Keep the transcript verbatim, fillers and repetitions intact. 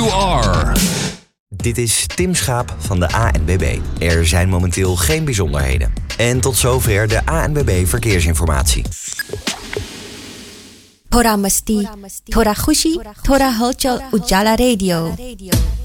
you are. Dit is Tim Schaap van de A N W B. Er zijn momenteel geen bijzonderheden. En tot zover de A N W B verkeersinformatie. Thora masti, thora khushi, thora halchal Ujala Radio.